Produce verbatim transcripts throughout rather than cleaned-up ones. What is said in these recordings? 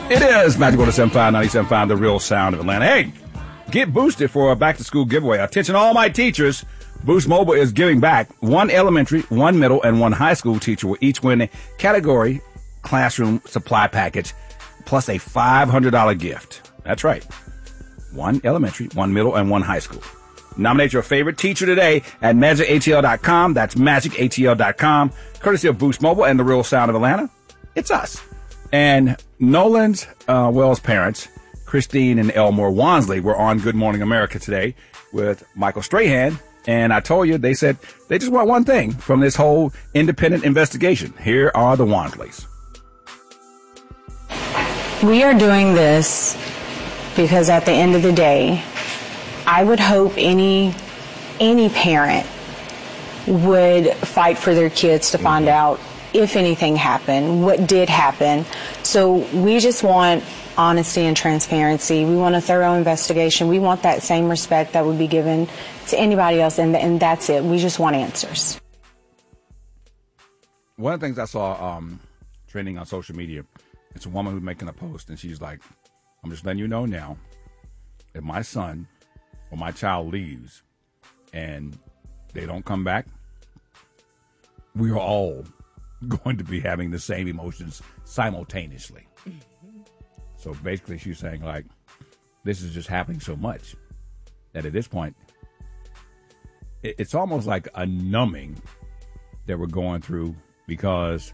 It is Magic one oh seven point five, ninety-seven point five, the real sound of Atlanta. Hey, get boosted for a back-to-school giveaway. Attention all my teachers. Boost Mobile is giving back. One elementary, one middle, and one high school teacher will each win a category classroom supply package plus a five hundred dollars gift. That's right. One elementary, one middle, and one high school. Nominate your favorite teacher today at magic A T L dot com. That's magic A T L dot com. Courtesy of Boost Mobile and the real sound of Atlanta. It's us. And Nolan's uh, Wells parents, Christine and Elmore Wansley, were on Good Morning America today with Michael Strahan. And I told you, they said they just want one thing from this whole independent investigation. Here are the Wansleys. We are doing this because at the end of the day, I would hope any any parent would fight for their kids to find mm-hmm. out if anything happened, what did happen. So we just want honesty and transparency. We want a thorough investigation. We want that same respect that would be given to anybody else, and, and that's it. We just want answers. One of the things I saw um, trending on social media, it's a woman who's making a post, and she's like, I'm just letting you know now, if my son or my child leaves and they don't come back, we are all going to be having the same emotions simultaneously. Mm-hmm. So basically she's saying, like, this is just happening so much that at this point, it, it's almost like a numbing that we're going through, because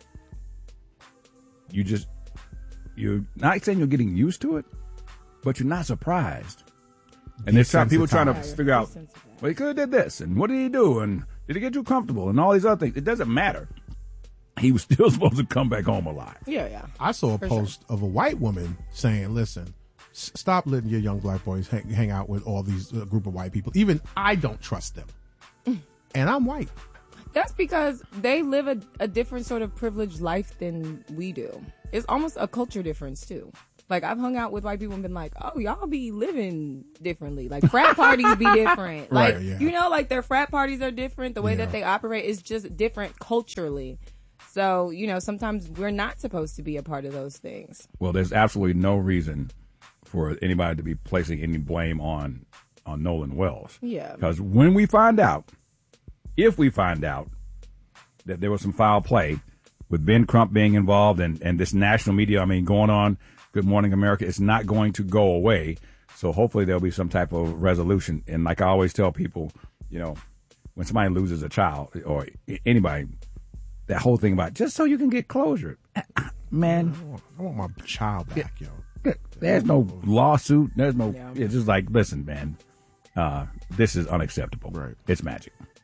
you just, you're not saying you're getting used to it, but you're not surprised. And there's trying, people trying to figure out, well, he could have did this, and what did he do, and did he get too comfortable, and all these other things. It doesn't matter. He was still supposed to come back home alive. Yeah, yeah. I saw a For post sure. of a white woman saying, listen, s- stop letting your young black boys hang, hang out with all these uh, group of white people. Even I don't trust them. And I'm white. That's because they live a, a different sort of privileged life than we do. It's almost a culture difference, too. Like, I've hung out with white people and been like, oh, y'all be living differently. Like, frat parties be different. Like, Right, yeah. you know, like, their frat parties are different. The way Yeah. that they operate is just different culturally. So, you know, sometimes we're not supposed to be a part of those things. Well, there's absolutely no reason for anybody to be placing any blame on on Nolan Wells. Yeah. Because when we find out, if we find out that there was some foul play with Ben Crump being involved and, and this national media, I mean, going on Good Morning America, it's not going to go away. So hopefully there'll be some type of resolution. And like I always tell people, you know, when somebody loses a child or anybody, that whole thing about just so you can get closure, man. I want, I want my child back, yo. There's no lawsuit. There's no. Yeah. It's just like, listen, man, uh, this is unacceptable. Right. It's Magic.